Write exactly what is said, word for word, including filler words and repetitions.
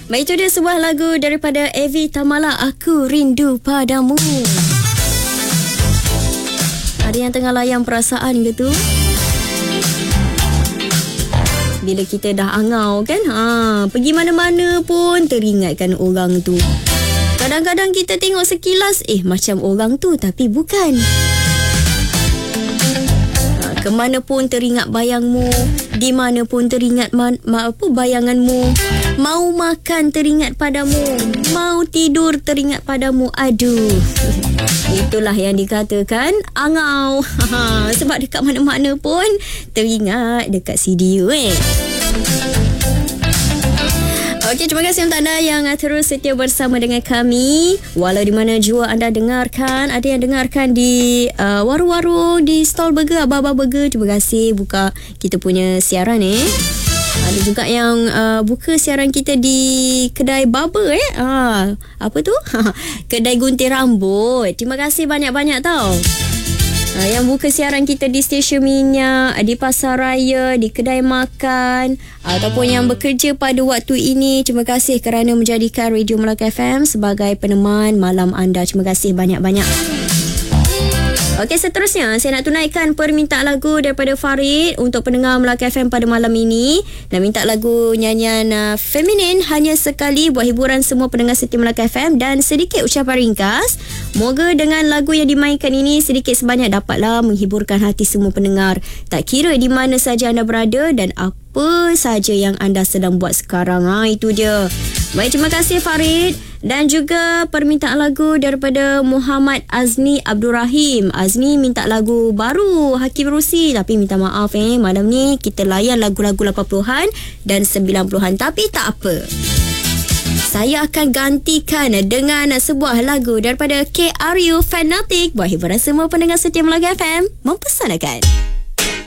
Baik, itu dia sebuah lagu daripada Evi Tamala, Aku Rindu Padamu. Ada yang tengah layan perasaan ke tu? Bila kita dah angau kan, ha, pergi mana-mana pun teringatkan orang tu. Kadang-kadang kita tengok sekilas, eh macam orang tu, tapi bukan. Ha, kemana pun teringat bayangmu, di mana pun teringat man, ma, apa, bayanganmu. Mau makan teringat padamu, mau tidur teringat padamu. Aduh, itulah yang dikatakan angau. Sebab dekat mana-mana pun teringat dekat C D U eh. Okey, terima kasih untuk anda yang terus setia bersama dengan kami. Walau di mana jua anda dengarkan, ada yang dengarkan di uh, warung-warung, di stall burger, Abah-Abah Burger. Terima kasih buka kita punya siaran eh. Ada juga yang uh, buka siaran kita di kedai barber eh. Ah, apa tu? Kedai gunting rambut. Terima kasih banyak-banyak tau. Uh, yang buka siaran kita di stesen minyak, di pasar raya, di kedai makan, ataupun yang bekerja pada waktu ini. Terima kasih kerana menjadikan Radio Melaka F M sebagai peneman malam anda. Terima kasih banyak-banyak. Okey, seterusnya saya nak tunaikan permintaan lagu daripada Farid untuk pendengar Melaka F M pada malam ini. Dan minta lagu nyanyian uh, feminin hanya sekali buat hiburan semua pendengar setia Melaka F M. Dan sedikit ucapan ringkas, moga dengan lagu yang dimainkan ini sedikit sebanyak dapatlah menghiburkan hati semua pendengar, tak kira di mana saja anda berada dan apa saja yang anda sedang buat sekarang. Ha, itu dia. Baik, terima kasih Farid. Dan juga permintaan lagu daripada Muhammad Azni Abdul Rahim. Azni minta lagu baru Hakim Rusi, tapi minta maaf eh, malam ni kita layan lagu-lagu lapan puluhan dan sembilan puluhan. Tapi tak apa, saya akan gantikan dengan sebuah lagu daripada K R U Fanatic buat hiburan semua pendengar setia Melaka F M. Mempersanakan.